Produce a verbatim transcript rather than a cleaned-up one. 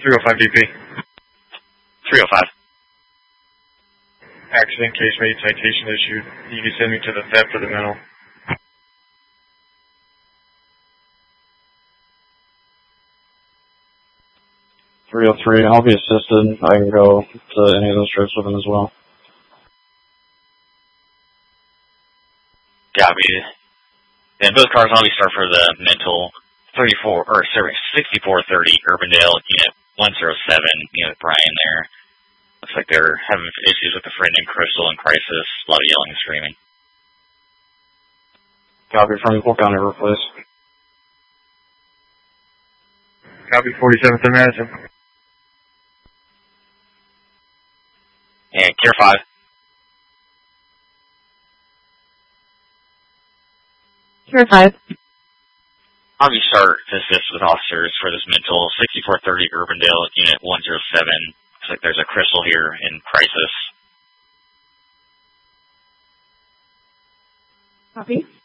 three oh five D P. three oh five. Accident case made, citation issued. You can send me to the theft of the mental. three oh three, I'll be assisted. I can go to any of those trips with him as well. Copy. Then both cars obviously start for the mental thirty-four, or sorry, sixty-four thirty Urbandale, unit one oh seven, unit Brian there. Looks like they're having issues with a friend named Crystal in crisis. A lot of yelling and screaming. Copy from Polk County, please. Copy forty-seventh and Madison. And Care five. Care five. How do you start to assist with officers for this mental sixty-four thirty Urbandale, unit one oh seven? Looks like there's a Crystal here in crisis. Copy.